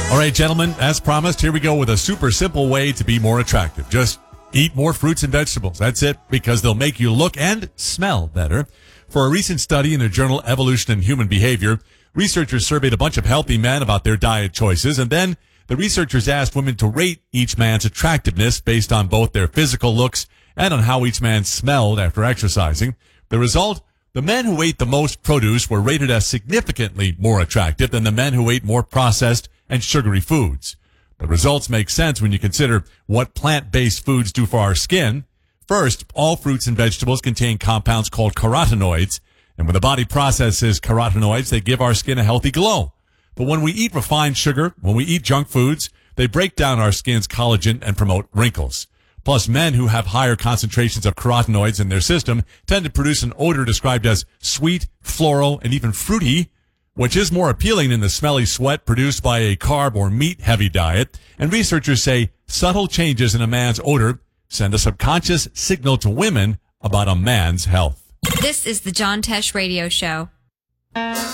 All right, gentlemen, as promised, here we go with a super simple way to be more attractive. Just eat more fruits and vegetables. That's it, because they'll make you look and smell better. For a recent study in the journal Evolution and Human Behavior, researchers surveyed a bunch of healthy men about their diet choices, and then the researchers asked women to rate each man's attractiveness based on both their physical looks and on how each man smelled after exercising. The result? The men who ate the most produce were rated as significantly more attractive than the men who ate more processed and sugary foods. The results make sense when you consider what plant-based foods do for our skin. First, all fruits and vegetables contain compounds called carotenoids, and when the body processes carotenoids, they give our skin a healthy glow. But when we eat refined sugar, when we eat junk foods, they break down our skin's collagen and promote wrinkles. Plus, men who have higher concentrations of carotenoids in their system tend to produce an odor described as sweet, floral, and even fruity, which is more appealing than the smelly sweat produced by a carb or meat-heavy diet. And researchers say subtle changes in a man's odor send a subconscious signal to women about a man's health. This is the John Tesh Radio Show.